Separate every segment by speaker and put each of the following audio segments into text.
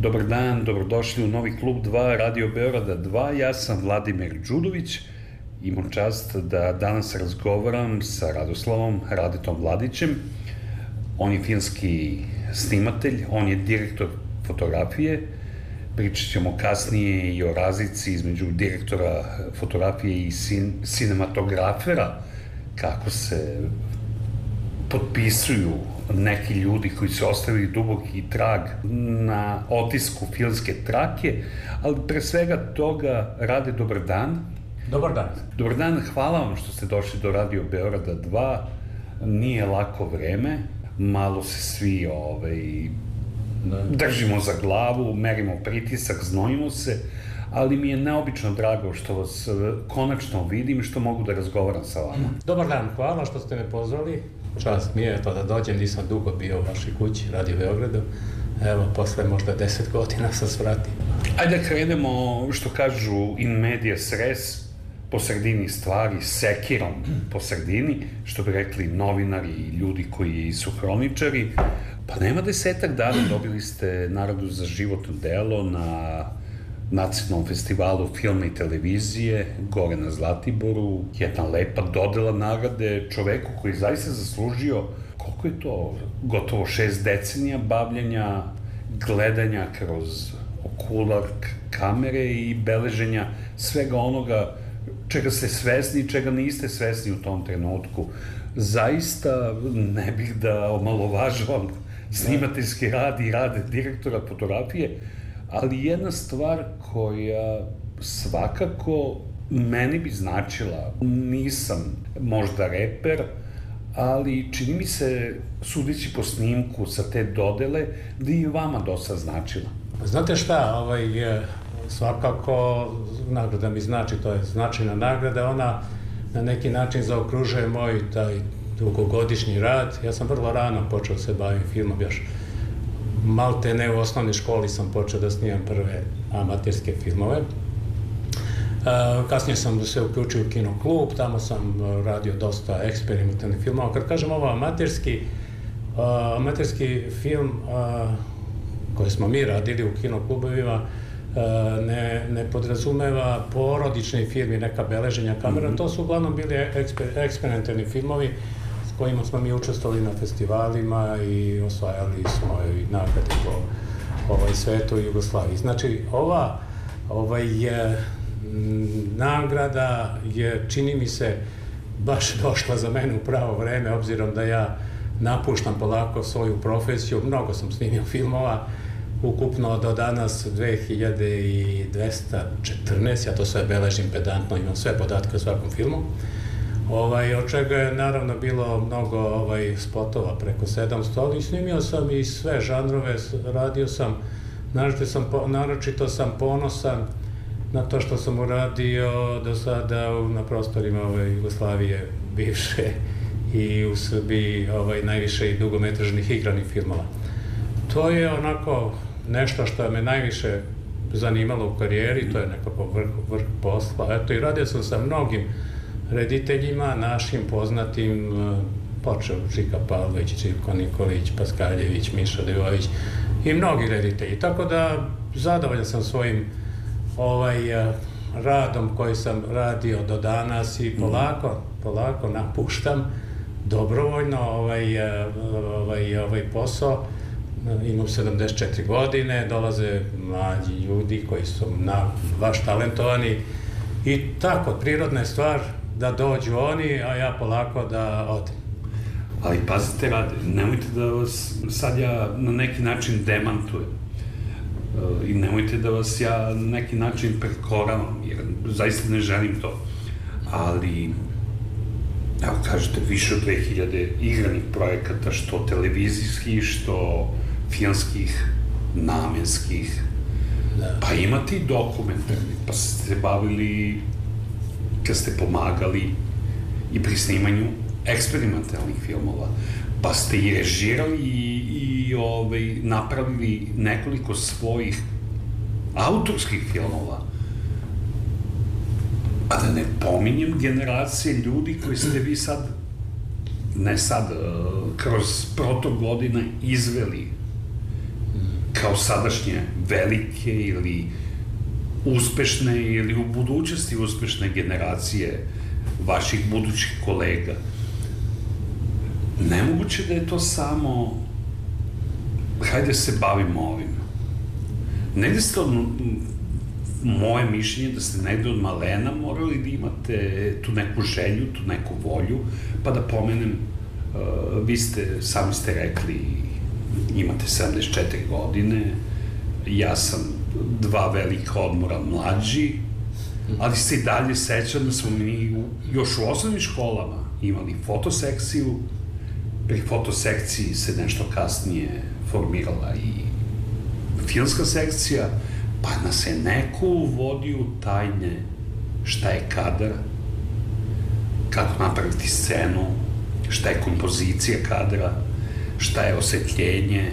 Speaker 1: Dobar dan, dobrodošli u novi Klub 2 Radio Beograda 2. Ja sam Vladimir Đudović. Imam čast da danas razgovaram sa Radoslavom Radetom Vladićem. On je filmski snimatelj, on je direktor fotografije. Pričat ćemo kasnije i o razlici između direktora fotografije i sinematografera, kako se potpisuju neki ljudi koji su ostavili duboki trag na otisku filmske trake, ali pre svega toga, Rade, dobar dan.
Speaker 2: Dobar dan.
Speaker 1: Dobar dan, hvala vam što ste došli do Radio Beograda 2. Nije lako vreme, malo se svi držimo za glavu, merimo pritisak, znojimo se, ali mi je neobično drago što vas konačno vidim i što mogu da razgovaram sa vama.
Speaker 2: Dobar dan, hvala što ste me pozvali. Čast mi je to da dođem, nisam dugo bio u vašoj kući, Radio Beogradu. Evo, posle možda 10 godina sam svratio.
Speaker 1: Ajde da krenemo, što kažu in medias res, po sredini stvari, sekirom po sredini, što bi rekli novinari i ljudi koji su hroničari. Pa nema 10 dana, dobili ste nagradu za životno delo na Nacionalnom festivalu filma i televizije, gore na Zlatiboru. Jedna lepa dodela nagrade čoveku koji zaista zaslužio, koliko je to, gotovo 6 decenija bavljenja, gledanja kroz okular kamere i beleženja svega onoga čega ste svesni i čega niste svesni u tom trenutku. Zaista ne bih da omalovažavam snimateljski rad i rad direktora fotografije, ali jedna stvar koja svakako meni bi značila, nisam možda reper, ali čini mi se, sudeći po snimku sa te dodele, da i vama dosta značila.
Speaker 2: Znate šta, svakako nagrada mi znači, to je značajna nagrada, ona na neki način zaokružuje moj taj dugogodišnji rad. Ja sam vrlo rano počeo se bavim filmom, još malte ne u osnovnoj školi sam počeo da snimam prve amaterske filmove. Kasnije sam se uključio u Kino klub, tamo sam radio dosta eksperimentalnih filmova. Kad kažem ovo amaterski film koji smo mi radili u Kino klubovima ne podrazumeva porodični film i neka beleženja kamera. To su uglavnom bili eksperimentalni filmovi s kojima smo mi učestvovali na festivalima i osvajali smo i nagrade po svetu i Jugoslaviji. Znači, ova nagrada je, čini mi se, baš došla za mene u pravo vreme, obzirom da ja napuštam polako svoju profesiju. Mnogo sam snimio filmova, ukupno do danas 2214, ja to sve beležim pedantno, imam sve podatke o svakom filmu, od čega je naravno bilo mnogo spotova, preko 700, ali snimio sam i sve žanrove, radio sam, naročito sam ponosan na to što sam uradio do sada na prostorima Jugoslavije bivše i u Srbiji najviše i dugometražnih igranih filmova. To je onako nešto što me najviše zanimalo u karijeri, to je nekako vrh posla. Eto, i radio sam sa mnogim rediteljima, našim poznatim, počeo Žika Pavlović, Živko Nikolić, Paskaljević, Miša Devojević i mnogi reditelji. Tako da zadovoljan sam svojim radom koji sam radio do danas i polako napuštam dobrovoljno ovaj posao. Imam 74 godine, dolaze mlađi ljudi koji su baš talentovani i tako, prirodna je stvar da dođu oni, a ja polako da odem.
Speaker 1: Ali pazite, Rade, nemojte da vas sad ja na neki način demantujem i nemojte da vas ja na neki način prekoravam, jer zaista ne želim to, ali evo kažete, više od 2000 igranih projekata, što televizijskih, što filmskih, namenskih, pa imate i dokumentarni, pa ste se bavili, kad ste pomagali i pri snimanju eksperimentalnih filmova, pa ste i režirali i napravili nekoliko svojih autorskih filmova. A da ne pominjem generacije ljudi koji ste vi sad, ne sad, kroz protok godina izveli kao kao sadašnje velike ili uspešne ili u budućnosti uspešne generacije vaših budućih kolega, nemoguće da je to samo hajde se bavimo ovim. Negde ste moje mišljenje da ste negde od malena morali da imate tu neku želju, tu neku volju, pa da pomenem, vi sami ste rekli, imate 74 godine, ja sam 2 velika odmora mlađi, ali se i dalje sećam da smo mi još u osnovnim školama imali fotosekciju, pri fotosekciji se nešto kasnije formirala i filmska sekcija, pa nas je neko uvodio u tajne šta je kadar, kako napraviti scenu, šta je kompozicija kadra, šta je osvetljenje.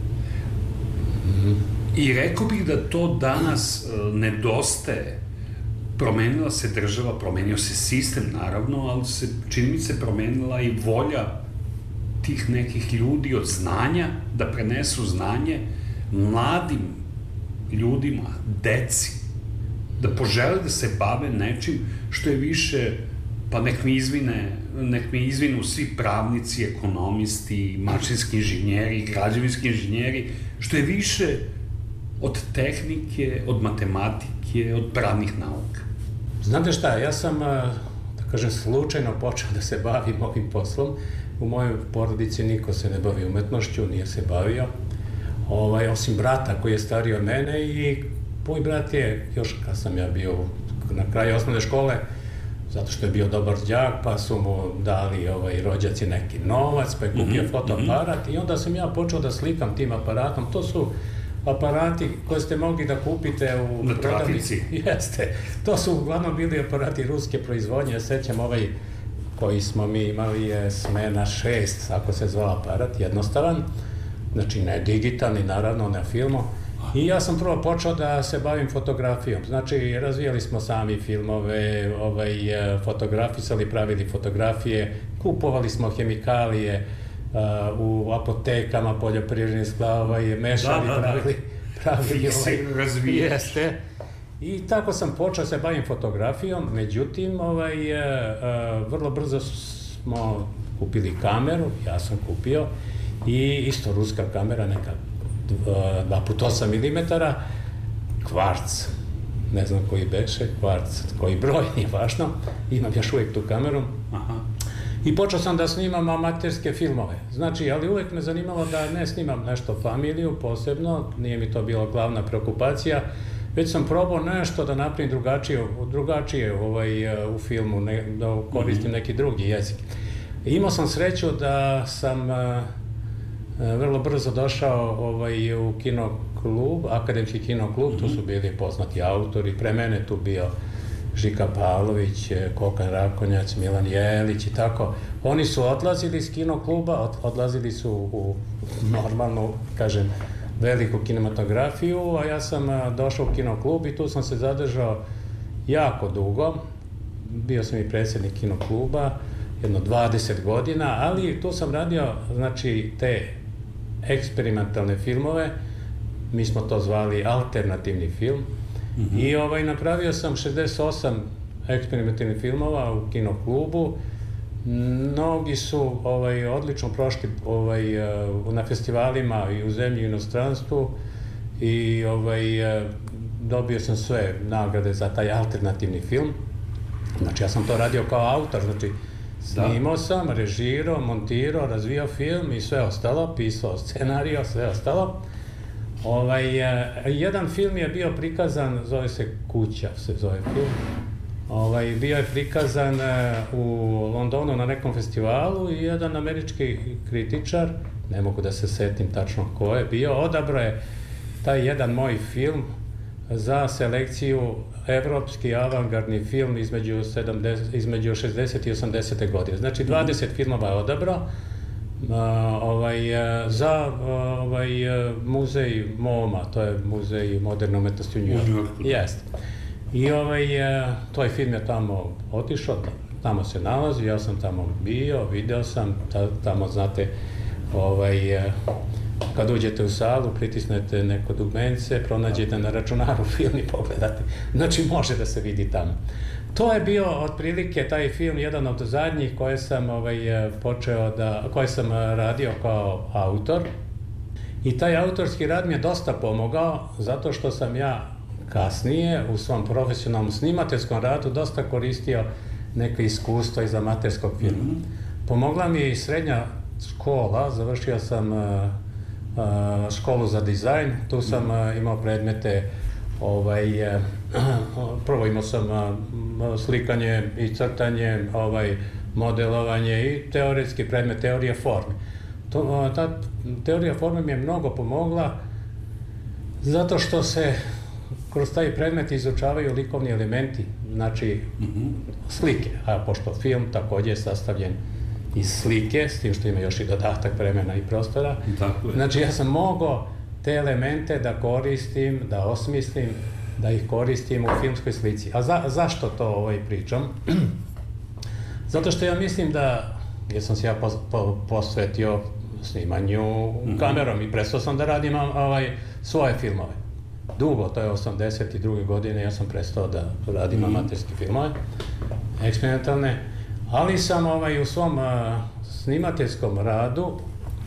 Speaker 1: I rekao bih da to danas nedostaje. Promenila se država, promenio se sistem, naravno, ali se, čini mi se, promenila i volja tih nekih ljudi od znanja, da prenesu znanje mladim ljudima, deci, da požele da se bave nečim što je više, pa nek mi izvinu svi pravnici, ekonomisti, mašinski inženjeri, građevinski inženjeri, što je više od tehnike, od matematike, od pravnih nauka.
Speaker 2: Znate šta, ja sam, da kažem, slučajno počeo da se bavim ovim poslom. U mojoj porodici niko se ne bavi umetnošću, nije se bavio. Osim brata koji je stariji od mene i moj brat je, još kad sam ja bio na kraju osnovne škole, zato što je bio dobar đak, pa su mu dali rođaci neki novac, pa je kupio fotoaparat i onda sam ja počeo da slikam tim aparatom. To su aparati koje ste mogli da kupite u
Speaker 1: na trafici.
Speaker 2: Jeste. To su uglavnom bili aparati ruske proizvodnje. Ja sećam koji smo mi imali je Smena 6, ako se zvao aparat, jednostavan. Znači, ne digitalni, naravno, ne filmu. I ja sam prvo počeo da se bavim fotografijom. Znači, razvijali smo sami filmove, fotografisali, pravili fotografije, kupovali smo hemikalije u apotekama, poljoprivredni mešali, pravili
Speaker 1: razvijeste.
Speaker 2: I tako sam počeo se bavim fotografijom, međutim, vrlo brzo smo kupili kameru, ja sam kupio, i isto ruska kamera, neka 2x8 mm, kvarc, ne znam koji beše, kvarc, koji broj, nije važno, imam još uvijek tu kameru. I počeo sam da snimam amaterske filmove. Znači, ali uvijek me zanimalo da ne snimam nešto familiju posebno, nije mi to bila glavna preokupacija, već sam probao nešto da napravim drugačije u filmu, da koristim neki drugi jezik. Imao sam sreću da sam vrlo brzo došao u kinoklub, akademski kinoklub, tu su bili poznati autori, pre mene tu bio Žika Pavlović, Kokan Rakonjac, Milan Jelić i tako. Oni su odlazili iz kinokluba, odlazili su u normalnu, kažem, veliku kinematografiju, a ja sam došao u kinoklub i tu sam se zadržao jako dugo. Bio sam i predsjednik kinokluba, jedno 20 godina, ali tu sam radio, znači, te eksperimentalne filmove, mi smo to zvali alternativni film, i napravio sam 68 eksperimentalnih filmova u kinoklubu. Mnogi su odlično prošli na festivalima i u zemlji i inostranstvu i dobio sam sve nagrade za taj alternativni film. Znači, ja sam to radio kao autor, znači snimao sam, režirao, montirao, razvijao film i sve ostalo, pisao scenario, sve ostalo. Jedan film je bio prikazan, zove se Kuća, se zove film. Bio je prikazan u Londonu na nekom festivalu i jedan američki kritičar, ne mogu da se setim tačno ko je bio, odabrao je taj jedan moj film za selekciju evropski avangardni film između 60. i 80. godine. Znači, 20 filmova je odabrao za muzej MoMA, to je muzej moderne umetnosti u New Yorku. Jeste. I taj film je tamo otišao, tamo se nalazi, ja sam tamo bio, video sam, tamo, znate, kad uđete u salu, pritisnete neko dugmence, pronađete na računaru film i pogledate. Znači, može da se vidi tamo. To je bio otprilike taj film, jedan od zadnjih koje sam koje sam radio kao autor. I taj autorski rad mi je dosta pomogao, zato što sam ja kasnije u svom profesionalnom snimateljskom radu dosta koristio neke iskustva iz amaterskog filma. Pomogla mi je i srednja škola, završio sam školu za dizajn, tu sam imao predmete, prvo imao sam slikanje i crtanje, modelovanje i teoretski predmet teorije forme. Ta teorija forme mi je mnogo pomogla zato što se kroz taj predmet izučavaju likovni elementi, znači slike, a pošto film takođe je sastavljen iz slike, s tim što ima još i dodatak vremena i prostora. Znači ja sam mogao te elemente da koristim, da osmislim, da ih koristim u filmskoj slici. A zašto to pričam? Zato što ja mislim da, jer sam se ja posvetio snimanju kamerom i prestao sam da radim svoje filmove. Dugo, to je 82. godine, ja sam prestao da radim amaterske filmove, eksperimentalne, ali sam u svom snimateljskom radu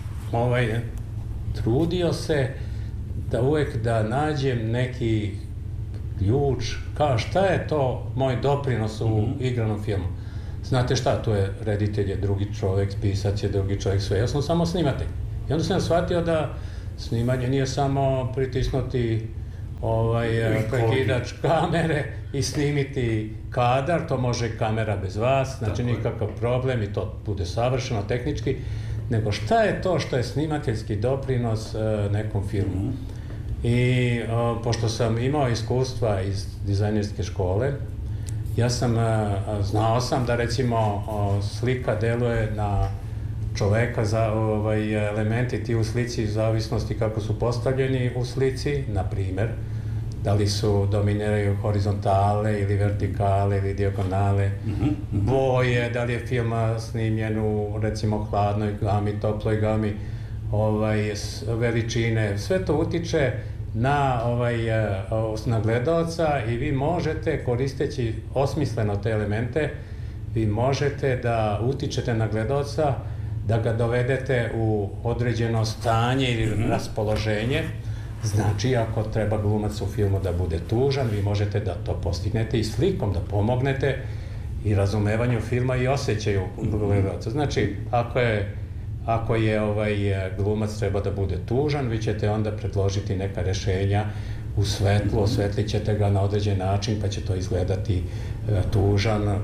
Speaker 2: trudio se da uvek da nađem neki ključ, kao šta je to moj doprinos u igranom filmu. Znate šta, tu je reditelj je drugi čovek, pisac je drugi čovek, sve, ja sam samo snimatelj. I onda sam shvatio da snimanje nije samo pritisnuti prekidač kamere i snimiti kadar, to može kamera bez vas, znači nikakav problem i to bude savršeno tehnički, nego šta je to što je snimateljski doprinos nekom filmu. I pošto sam imao iskustva iz dizajnerske škole, ja sam, znao sam da recimo slika deluje na čoveka, elementi ti u slici, zavisnosti kako su postavljeni u slici, na primer, da li su dominiraju horizontale ili vertikale ili dijagonale, boje, da li je film snimljen u recimo hladnoj gami, toploj gami, veličine, sve to utiče na gledaoca i vi možete, koristeći osmisleno te elemente, vi možete da utičete na gledaoca, da ga dovedete u određeno stanje ili raspoloženje. Znači, ako treba glumac u filmu da bude tužan, vi možete da to postignete i slikom, da pomognete i razumevanju filma i osjećaju gledaoca. Znači, ako je glumac treba da bude tužan, vi ćete onda predložiti neka rešenja u svetlu, osvetlit ćete ga na određen način, pa će to izgledati tužan.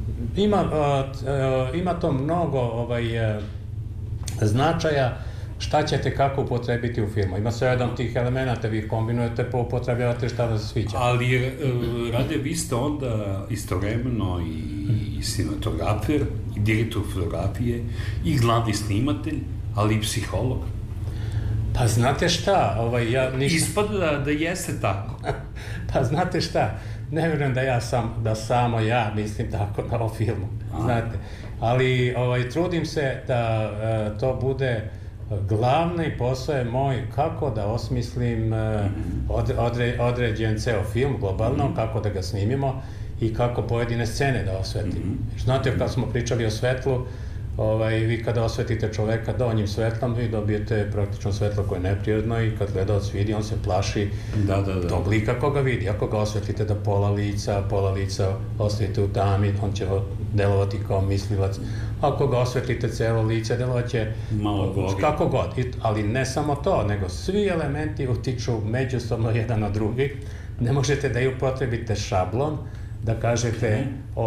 Speaker 2: Ima to mnogo značaja šta ćete kako upotrebiti u filmu. Ima 7 tih elemenata, vi ih kombinujete, upotrebljavate šta vas sviđa.
Speaker 1: Ali, Rade, vi ste onda istovremeno i cinematografer, i direktor fotografije, i glavni snimatelj, ali i psiholog.
Speaker 2: Pa znate šta,
Speaker 1: Ispada da jeste tako.
Speaker 2: Pa znate šta, ne vjerujem da samo ja mislim tako na ovom filmu, znate. Ali trudim se da to bude glavni posao je moj kako da osmislim određen ceo film globalno, kako da ga snimimo i kako pojedine scene da osvetim. Znate, kad smo pričali o svetlu, vi kada osvetite čoveka donjim svetlom, vi dobijete praktično svetlo koje je neprirodno i kad gledalac vidi, on se plaši tog lika koga vidi. Ako ga osvetlite da pola lica ostavite u tami, on će delovati kao mislilac. Ako ga osvetlite celo lice, delovat će kako god. Ali ne samo to, nego svi elementi utiču međusobno jedan na drugi. Ne možete da upotrebite šablon, da kažete,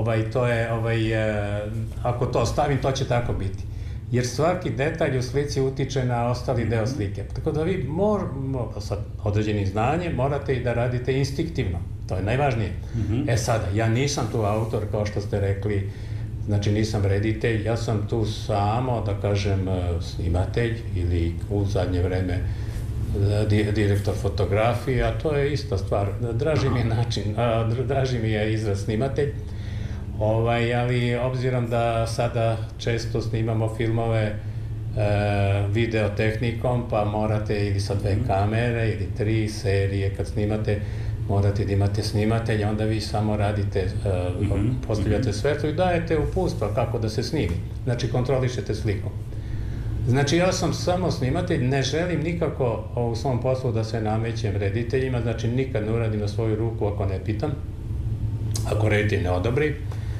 Speaker 2: ako to stavim, to će tako biti. Jer svaki detalj u slici utiče na ostali deo slike. Tako da vi sa određenim znanjem morate i da radite instinktivno. To je najvažnije. Sada, ja nisam tu autor, kao što ste rekli, znači nisam reditelj, ja sam tu samo, da kažem, snimatelj ili u zadnje vreme direktor fotografije, a to je ista stvar. Draži mi je izraz snimatelj, ali obzirom da sada često snimamo filmove videotehnikom, pa morate ili sa 2 kamere ili 3 serije kad snimate, morate da imate snimatelj, onda vi samo radite, postavljate svetlo i dajete uputstva kako da se snimi. Znači, kontrolišete sliku. Znači, ja sam samo snimatelj, ne želim nikako u svom poslu da se namećem rediteljima, znači nikad ne uradim na svoju ruku ako ne pitam, ako reditelj ne odobri.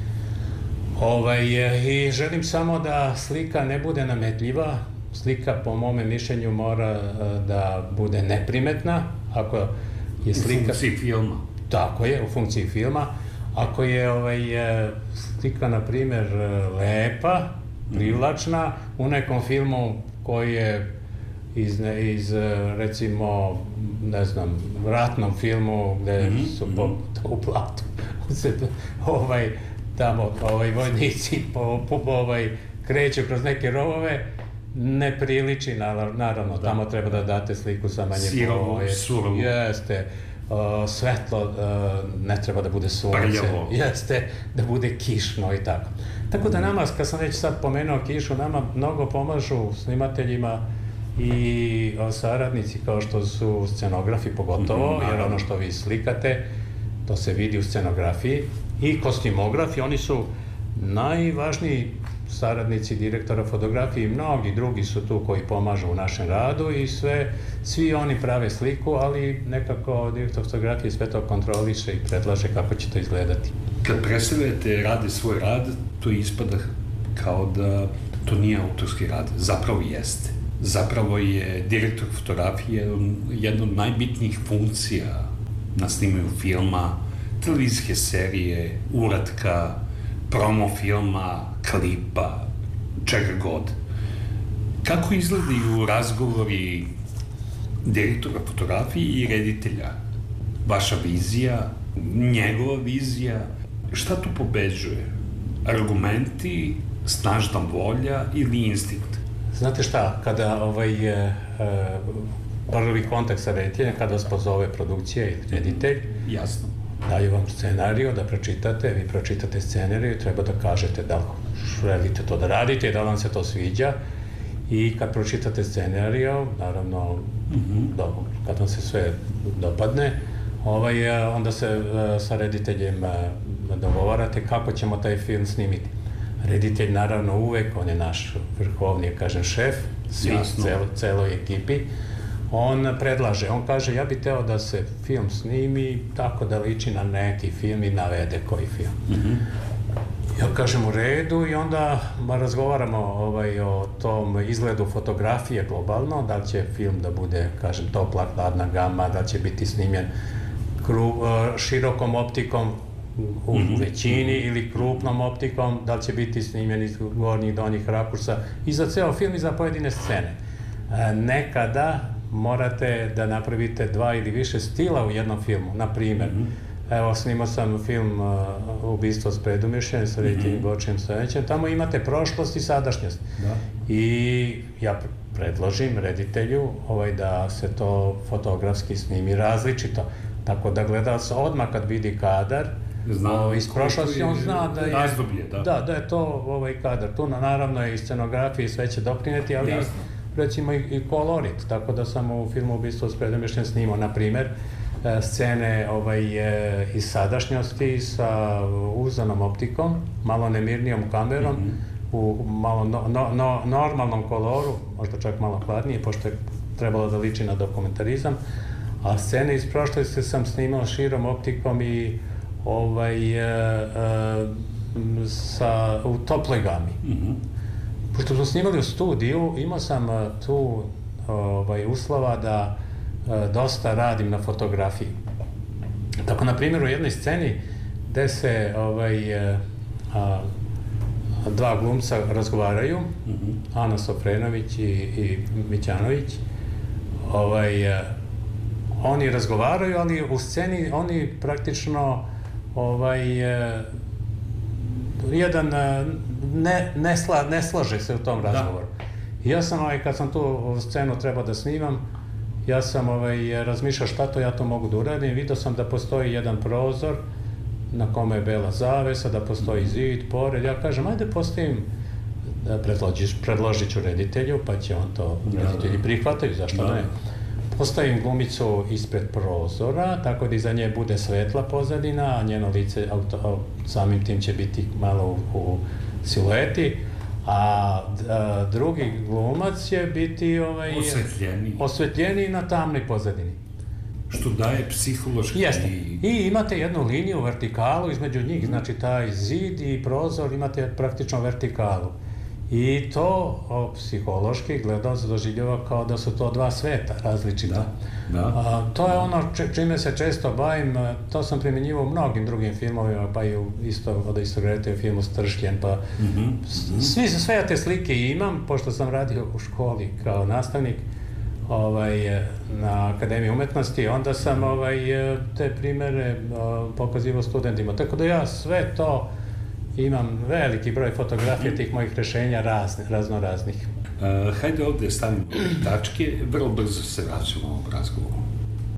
Speaker 2: I želim samo da slika ne bude nametljiva, slika po mome mišljenju mora da bude neprimetna, ako je slika...
Speaker 1: U funkciji filma.
Speaker 2: Tako je, u funkciji filma. Ako je slika, na primjer, lepa, privlačna, u nekom filmu koji je iz recimo, ne znam, ratnom filmu gde su u platu tamo vojnici kreću kroz neke rovove, ne priliči, naravno, tamo treba da date sliku sa manje
Speaker 1: sirovu, surovu.
Speaker 2: Jeste, svetlo, ne treba da bude sunce, jeste, da bude kišno i tako. Tako da nama, kad sam već sad pomenuo kišu, nama mnogo pomažu snimateljima i saradnici kao što su scenografi pogotovo, jer ono što vi slikate, to se vidi u scenografiji, i kostimografi, oni su najvažniji saradnici direktora fotografije i mnogi drugi su tu koji pomažu u našem radu i svi oni prave sliku, ali nekako direktor fotografije sve to kontroliše i predlaže kako će to izgledati.
Speaker 1: Kad predstavljate radi svoj rad, to ispada kao da to nije autorski rad. Zapravo jeste. Zapravo je direktor fotografije jedna od najbitnijih funkcija na snimanju filma, televizijske serije, uratka, promo filma, klipa, čega god. Kako izgledaju razgovori direktora fotografije i reditelja? Vaša vizija, njegova vizija, šta tu pobeđuje? Argumenti, snažna volja ili instinkt?
Speaker 2: Znate šta, kada prvi kontakt sa rediteljem, kada vas pozove produkcija ili reditelj,
Speaker 1: jasno,
Speaker 2: daju vam scenariju da pročitate, vi pročitate scenariju, treba da kažete da li želite to da radite i da vam se to sviđa, i kad pročitate scenariju, naravno, kad vam se sve dopadne, onda se sa rediteljem dogovarate kako ćemo taj film snimiti. Reditelj, naravno, uvek, on je naš vrhovni, kažem, šef, celoj ekipi. On predlaže, on kaže, ja bih teo da se film snimi tako da liči na neki film i navede koji film. Ja kažem u redu i onda razgovaramo o tom izgledu fotografije globalno, da li će film da bude, kažem, topla, hladna gama, da li će biti snimljen širokom optikom u većini ili krupnom optikom, da li će biti snimljen iz gornjih, donjih rakursa, i za ceo film i za pojedine scene. Nekada morate da napravite 2 ili više stila u jednom filmu. Na primer, evo, snimao sam film Ubistvo s predumišljem sa rediteljem Gočijem Stojećem. Tamo imate prošlost i sadašnjost. I ja predložim reditelju da se to fotografski snimi različito. Tako da gledalac odmah kad vidi kadar iz prošlosti, on zna da je
Speaker 1: razdoblje,
Speaker 2: da je to kadar. Tu naravno i scenografija i sve će doprineti, ali recimo i kolorit. Tako da sam u filmu Ubistvo s predumišljem snimao, na primer, scene iz sadašnjosti sa uzanom optikom, malo nemirnijom kamerom, u malo normalnom koloru, možda čak malo hladnije, pošto je trebalo da liči na dokumentarizam, a scene iz prošlosti sam snimao širom optikom i u toploj gami. Pošto smo snimali u studiju, imao sam tu uslova da dosta radim na fotografiji. Tako, na primjer, u jednoj sceni gde se dva glumca razgovaraju, Ana Sofrenović i Mićanović, oni razgovaraju, ali u sceni oni praktično jedan ne slaže se u tom razgovoru. I ja sam, kad sam tu scenu trebao da snimam, ja sam razmišljao šta to ja to mogu da uradim. Vidio sam da postoji jedan prozor na kome je bela zavesa, da postoji zid, pored. Ja kažem, ajde postavim predložit ću reditelju, pa će on to reditelji prihvatiti, zašto ne. Postavim glumicu ispred prozora, tako da iza nje bude svetla pozadina, a njeno lice samim tim će biti malo u silueti, a drugi glumac će biti osvetljeniji na tamnoj pozadini.
Speaker 1: Što daje psihološki...
Speaker 2: Jeste. I imate jednu liniju, vertikalu između njih, znači taj zid i prozor imate praktično vertikalu. I to psihološki gledalac doživljava kao da su to dva sveta različita. To je ono čime se često bavim, to sam primjenjivao u mnogim drugim filmovima, pa i od istog reditelja u filmu Stršljen, pa sve te slike imam, pošto sam radio u školi kao nastavnik na Akademiji umetnosti, onda sam te primere pokazivao studentima, tako da ja sve to imam veliki broj fotografija tih mojih rešenja razno raznih.
Speaker 1: Hajde ovde stavimo tačke, vrlo brzo se vraćamo u razgovoru.